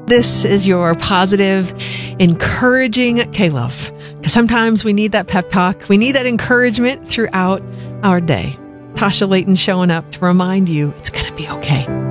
This is your positive, encouraging K-Love. Because sometimes we need that pep talk. We need that encouragement throughout our day. Tasha Layton showing up to remind you it's going to be okay.